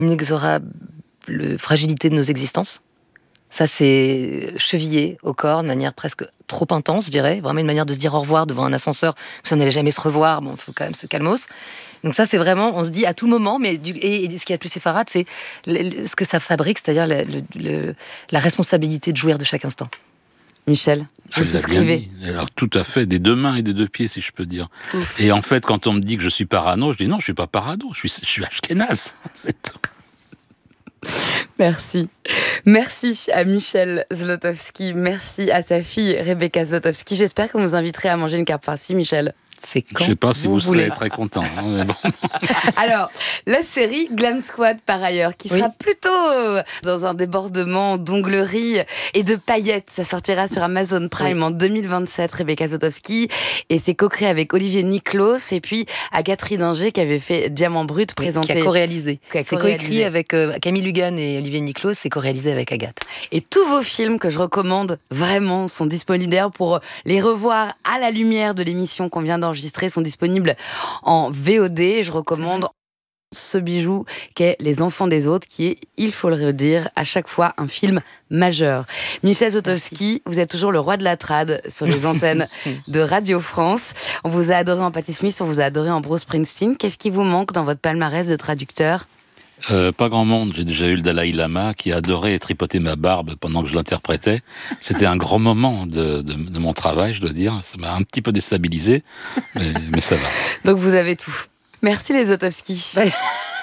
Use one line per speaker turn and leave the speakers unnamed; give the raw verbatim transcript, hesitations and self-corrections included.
inexorable fragilité de nos existences. Ça, c'est chevillé au corps de manière presque trop intense, je dirais. Vraiment une manière de se dire au revoir devant un ascenseur, parce qu'on n'allait jamais se revoir. Bon, il faut quand même se calmos. Donc ça, c'est vraiment, on se dit à tout moment, mais du, et, et ce qui est le plus effarade, c'est le, le, ce que ça fabrique, c'est-à-dire le, le, le, la responsabilité de jouir de chaque instant. Michel, vous souscrivez?
Alors tout à fait, des deux mains et des deux pieds, si je peux dire. Ouf. Et en fait, quand on me dit que je suis parano, je dis non, je suis pas parano, je suis, je suis ashkénaze, c'est tout.
Merci. Merci à Michel Zlotowski. Merci à sa fille Rebecca Zlotowski. J'espère que vous nous inviterez à manger une carpe farcie, Michel.
C'est quand
je ne sais pas si vous, vous serez
voulez.
très content. Hein, mais bon.
Alors, la série Glam Squad, par ailleurs, qui sera oui. plutôt euh, dans un débordement d'onglerie et de paillettes. Ça sortira sur Amazon Prime oui. en deux mille vingt-sept, Rebecca Zlotowski. Et c'est co-créé avec Olivier Niclos et puis Agathe Ridinger qui avait fait Diamant Brut, présenté.
Qui a co-réalisé.
Qui a
c'est
co-réalisé.
co-écrit avec euh, Camille Lugan et Olivier Niclos, c'est co-réalisé avec Agathe.
Et tous vos films que je recommande vraiment sont disponibles d'ailleurs pour les revoir à la lumière de l'émission qu'on vient d'enregistrer. enregistrés sont disponibles en V O D. Je recommande ce bijou qu'est Les Enfants des Autres, qui est, il faut le redire, à chaque fois un film majeur. Michel Zlotowski, vous êtes toujours le roi de la trad sur les antennes de Radio France. On vous a adoré en Patti Smith, on vous a adoré en Bruce Springsteen. Qu'est-ce qui vous manque dans votre palmarès de traducteur ?
Euh, pas grand monde. J'ai déjà eu le Dalai Lama qui adorait tripoter ma barbe pendant que je l'interprétais. C'était un grand moment de, de, de mon travail, je dois dire. Ça m'a un petit peu déstabilisé, mais, mais ça va.
Donc vous avez tout. Merci les Zlotowski.